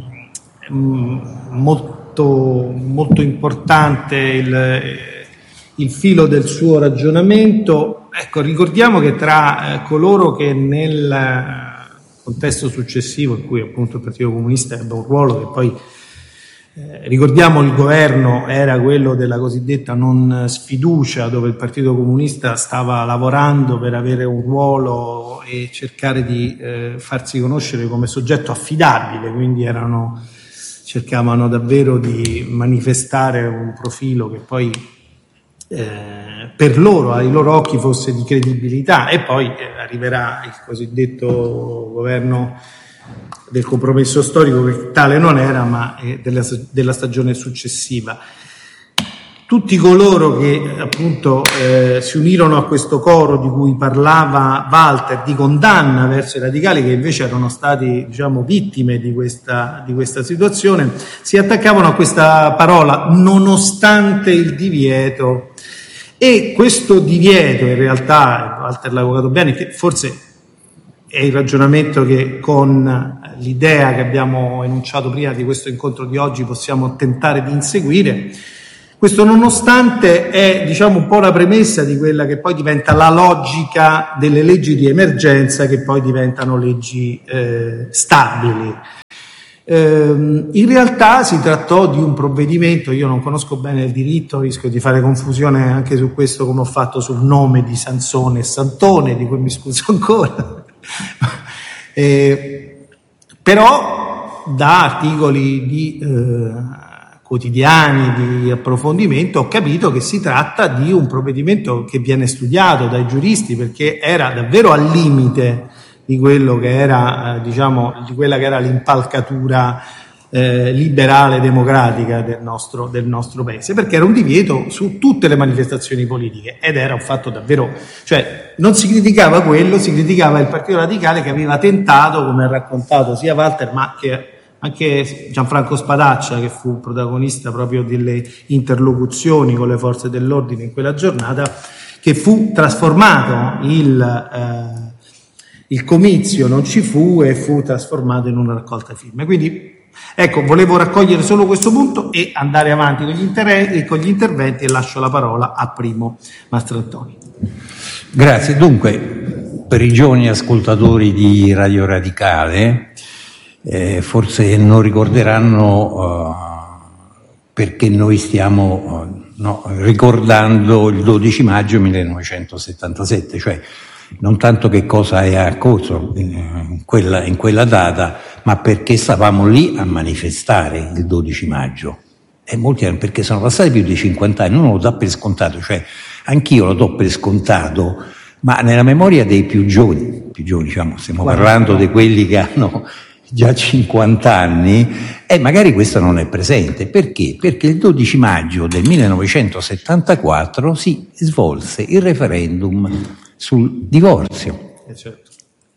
molto, molto importante il, il filo del suo ragionamento. Ecco, ricordiamo che tra eh, coloro che nel contesto successivo, in cui appunto il Partito Comunista ebbe un ruolo che poi Eh, ricordiamo il governo era quello della cosiddetta non sfiducia, dove il Partito Comunista stava lavorando per avere un ruolo e cercare di eh, farsi conoscere come soggetto affidabile, quindi erano, cercavano davvero di manifestare un profilo che poi eh, per loro, ai loro occhi, fosse di credibilità. E poi eh, arriverà il cosiddetto governo del compromesso storico, che tale non era, ma eh, della, della stagione successiva. Tutti coloro che appunto eh, si unirono a questo coro di cui parlava Walter, di condanna verso i radicali, che invece erano stati, diciamo, vittime di questa, di questa situazione, si attaccavano a questa parola nonostante il divieto. E questo divieto, in realtà, Walter l'ha evocato bene, che forse è il ragionamento che con l'idea che abbiamo enunciato prima di questo incontro di oggi possiamo tentare di inseguire. Questo nonostante è, diciamo, un po' la premessa di quella che poi diventa la logica delle leggi di emergenza, che poi diventano leggi eh, stabili. Eh, in realtà si trattò di un provvedimento, io non conosco bene il diritto, rischio di fare confusione anche su questo, come ho fatto sul nome di Sansone e Santone, di cui mi scuso ancora. eh, però da articoli di eh, quotidiani di approfondimento ho capito che si tratta di un provvedimento che viene studiato dai giuristi, perché era davvero al limite di quello che era, eh, diciamo, di quella che era l'impalcatura eh, liberale democratica del nostro, del nostro paese, perché era un divieto su tutte le manifestazioni politiche, ed era un fatto davvero, cioè non si criticava quello, si criticava il Partito Radicale, che aveva tentato, come ha raccontato sia Walter ma che anche Gianfranco Spadaccia, che fu protagonista proprio delle interlocuzioni con le forze dell'ordine in quella giornata, che fu trasformato il, eh, il comizio, non ci fu, e fu trasformato in una raccolta firme. Quindi, ecco, volevo raccogliere solo questo punto e andare avanti con gli, inter- con gli interventi, e lascio la parola a Primo Mastrantoni. Grazie. Dunque, per i giovani ascoltatori di Radio Radicale, Eh, forse non ricorderanno uh, perché noi stiamo uh, no, ricordando il dodici maggio millenovecentosettantasette, cioè non tanto che cosa è accorso in, in, quella, in quella data, ma perché stavamo lì a manifestare il dodici maggio. E molti erano, perché sono passati più di cinquanta anni, uno lo dà per scontato, cioè anch'io lo do per scontato, ma nella memoria dei più giovani, più giovani diciamo, stiamo parlando di quelli che hanno già cinquanta anni, e magari questo non è presente. Perché? Perché il dodici maggio del millenovecentosettantaquattro si svolse il referendum sul divorzio. Eh certo.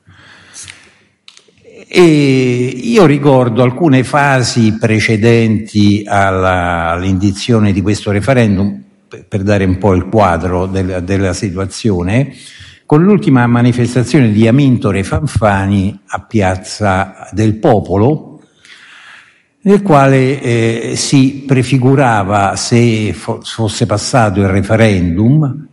E io ricordo alcune fasi precedenti alla, all'indizione di questo referendum, per, per dare un po' il quadro del, della situazione, con l'ultima manifestazione di Amintore Fanfani a Piazza del Popolo, nel quale eh, si prefigurava, se fo- fosse passato il referendum,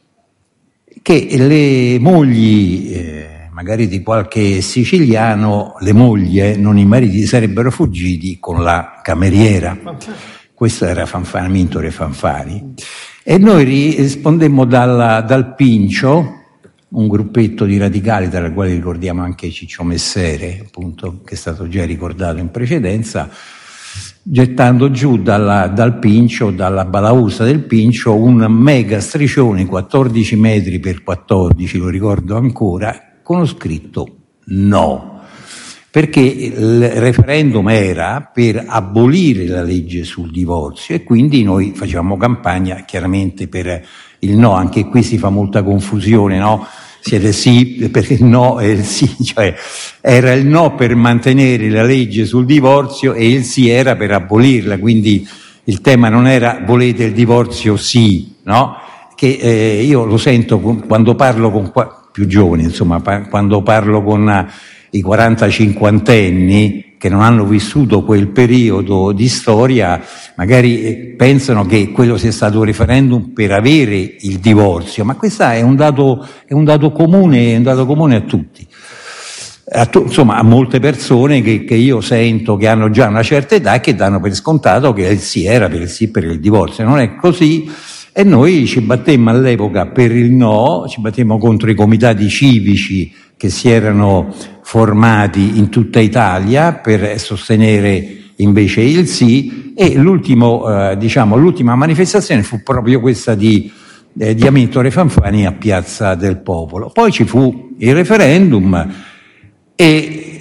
che le mogli, eh, magari di qualche siciliano, le mogli, eh, non i mariti, sarebbero fuggiti con la cameriera. Questo era Fanfani, Amintore Fanfani. E noi rispondemmo dal, dal Pincio, un gruppetto di radicali, tra i quali ricordiamo anche Ciccio Messere, appunto, che è stato già ricordato in precedenza, gettando giù dalla, dal Pincio, dalla balausta del Pincio, un mega striscione quattordici metri per quattordici, lo ricordo ancora, con lo scritto no, perché il referendum era per abolire la legge sul divorzio, e quindi noi facevamo campagna chiaramente per il no. Anche qui si fa molta confusione, no? Siete sì perché il no e il sì, cioè era il no per mantenere la legge sul divorzio e il sì era per abolirla, quindi il tema non era volete il divorzio sì, no? Che eh, io lo sento quando parlo con più giovani, insomma, pa- quando parlo con uh, i quaranta cinquantenni che non hanno vissuto quel periodo di storia, magari pensano che quello sia stato un referendum per avere il divorzio, ma questo è un dato, è un dato comune, è un dato comune a tutti. A tu, insomma, a molte persone che, che io sento che hanno già una certa età e che danno per scontato che il sì era per il sì per il divorzio. Non è così, e noi ci battemmo all'epoca per il no, ci battemmo contro i comitati civici che si erano formati in tutta Italia per sostenere invece il sì, e l'ultimo, eh, diciamo, l'ultima manifestazione fu proprio questa di, eh, di Amintore Fanfani a Piazza del Popolo. Poi ci fu il referendum, e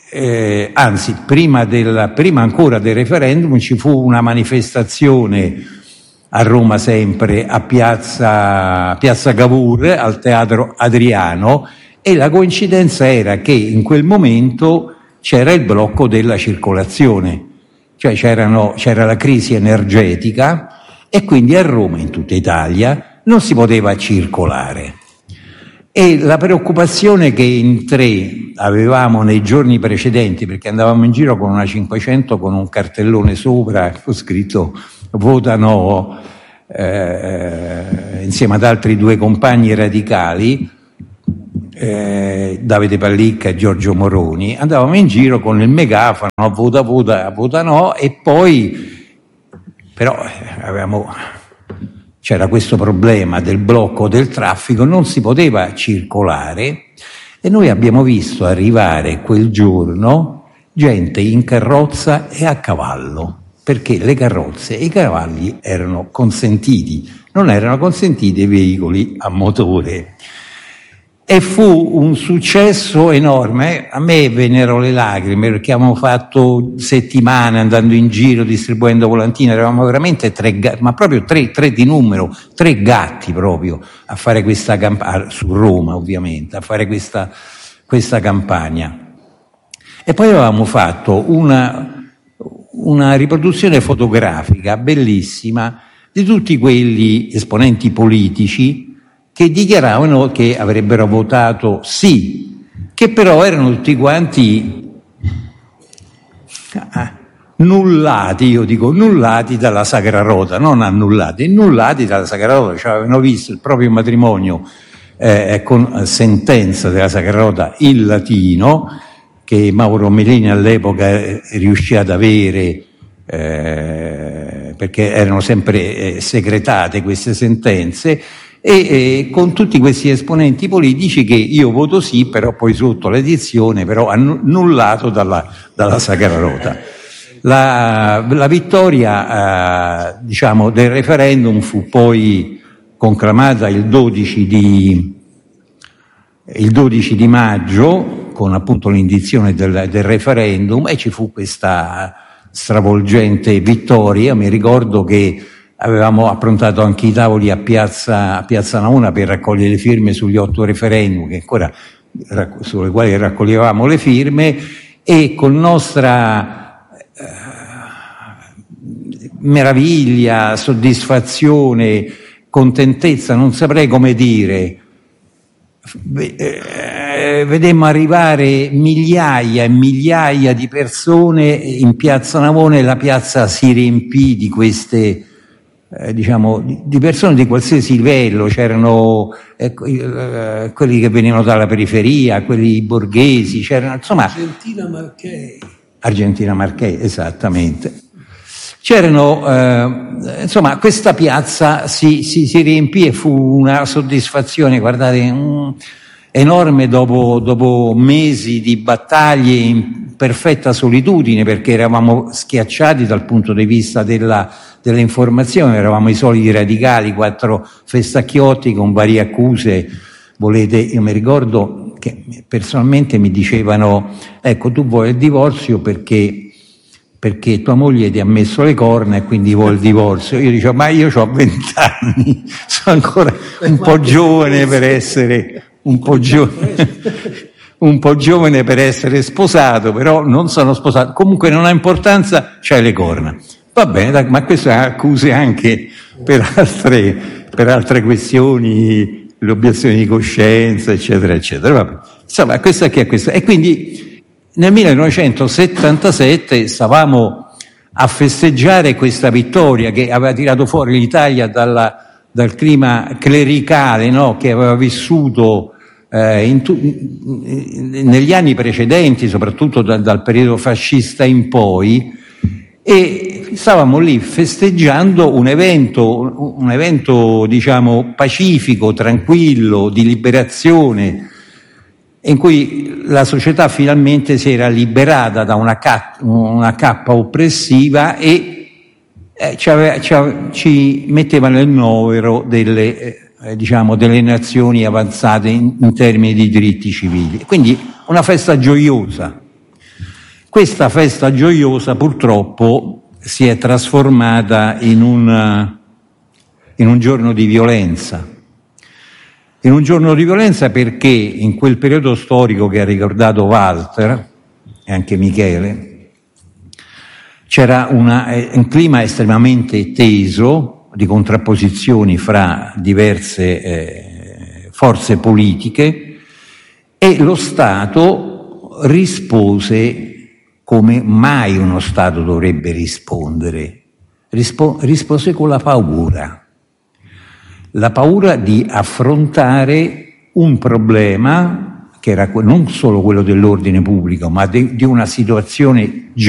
eh, anzi prima, del, prima ancora del referendum ci fu una manifestazione a Roma, sempre a piazza, piazza Cavour, al Teatro Adriano, e la coincidenza era che in quel momento c'era il blocco della circolazione, cioè c'erano, c'era la crisi energetica e quindi a Roma, in tutta Italia, non si poteva circolare. E la preoccupazione che in tre avevamo nei giorni precedenti, perché andavamo in giro con una cinquecento con un cartellone sopra con scritto votano eh, insieme ad altri due compagni radicali, eh, Davide Pallicca e Giorgio Moroni, andavamo in giro con il megafono, vota, vota, vota no, e poi però avevamo, c'era questo problema del blocco del traffico, non si poteva circolare, e noi abbiamo visto arrivare quel giorno gente in carrozza e a cavallo, perché le carrozze e i cavalli erano consentiti, non erano consentiti i veicoli a motore. E fu un successo enorme. A me vennero le lacrime, perché avevamo fatto settimane andando in giro distribuendo volantini, eravamo veramente tre gatti, ma proprio tre, tre di numero, tre gatti proprio a fare questa campagna, su Roma ovviamente, a fare questa, questa campagna. E poi avevamo fatto una, una riproduzione fotografica bellissima di tutti quelli esponenti politici che dichiaravano che avrebbero votato sì, che però erano tutti quanti nullati, io dico nullati dalla Sacra Rota, non annullati, nullati dalla Sacra Rota, cioè avevano visto il proprio matrimonio eh, con sentenza della Sacra Rota in latino, che Mauro Melini all'epoca riuscì ad avere, eh, perché erano sempre eh, segretate queste sentenze, e eh, con tutti questi esponenti politici che io voto sì, però poi sotto l'edizione però annullato dalla, dalla Sacra Rota. La, la vittoria eh, diciamo del referendum fu poi conclamata il dodici di, il dodici di maggio con appunto l'indizione del, del referendum, e ci fu questa stravolgente vittoria. Mi ricordo che avevamo approntato anche i tavoli a piazza, a piazza Navona per raccogliere le firme sugli otto referendum, che ancora, sulle quali raccoglievamo le firme, e con nostra eh, meraviglia, soddisfazione, contentezza, non saprei come dire, eh, vedemmo arrivare migliaia e migliaia di persone in piazza Navona, e la piazza si riempì di queste Eh, diciamo di, di persone di qualsiasi livello. C'erano eh, eh, quelli che venivano dalla periferia, quelli borghesi, c'erano insomma Argentina Marchei. Argentina Marchei, esattamente. C'erano eh, insomma questa piazza si, si, si riempì, e fu una soddisfazione, guardate, un, enorme dopo, dopo mesi di battaglie in perfetta solitudine, perché eravamo schiacciati dal punto di vista della delle informazioni, eravamo i soliti radicali, quattro festacchiotti con varie accuse. Volete, io mi ricordo che personalmente mi dicevano, ecco, tu vuoi il divorzio perché, perché tua moglie ti ha messo le corna e quindi vuoi il divorzio. Io dicevo, ma io ho vent'anni, sono ancora un po' giovane per essere un po' giovane un po' giovane per essere sposato, però non sono sposato, comunque non ha importanza, c'hai le corna. Va bene, ma queste sono accuse anche per altre, per altre questioni, le obiezioni di coscienza, eccetera, eccetera. Vabbè. Insomma, questo è che è questo. E quindi nel millenovecentosettantasette stavamo a festeggiare questa vittoria che aveva tirato fuori l'Italia dalla, dal clima clericale, no? Che aveva vissuto eh, in tu, in, negli anni precedenti, soprattutto da, dal periodo fascista in poi. E stavamo lì festeggiando un evento, un evento diciamo pacifico, tranquillo, di liberazione, in cui la società finalmente si era liberata da una, ca- una cappa oppressiva e eh, ci, aveva, ci, aveva, ci metteva nel novero delle, eh, diciamo, delle nazioni avanzate in, in termini di diritti civili. Quindi una festa gioiosa. Questa festa gioiosa purtroppo si è trasformata in un, in un giorno di violenza. In un giorno di violenza perché in quel periodo storico che ha ricordato Walter e anche Michele c'era una, un clima estremamente teso di contrapposizioni fra diverse eh, forze politiche e lo Stato rispose come mai uno Stato dovrebbe rispondere. Rispo- rispose con la paura. La paura di affrontare un problema che era non solo quello dell'ordine pubblico, ma de- di una situazione